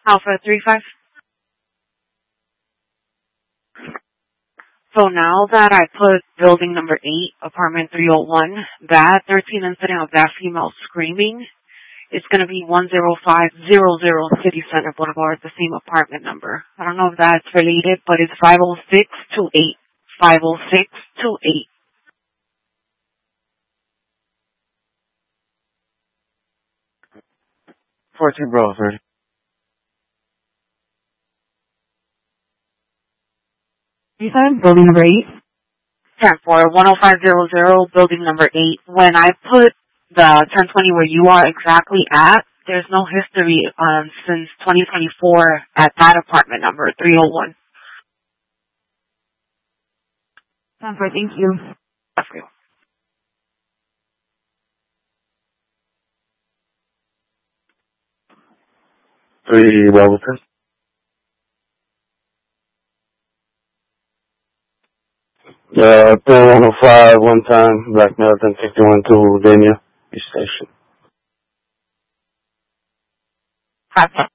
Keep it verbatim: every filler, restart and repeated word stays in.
Alpha three five. So now that I put building number eight, apartment three oh one, that thirteen incident of that female screaming is going to be one zero five zero zero City Center Boulevard, the same apartment number. I don't know if that's related, but it's five oh six two eight. five oh six two eight. fourteen Bravo thirty. You said building number eight? ten four, one oh five zero zero, building number eight. When I put the ten twenty where you are exactly at, there's no history um, since twenty twenty-four at that apartment number, three oh one. ten four, thank you. That's real. three Bravo ten. Uh, one oh five, one time, Black Mountain, fifty-one to Dania, East Station. Hi.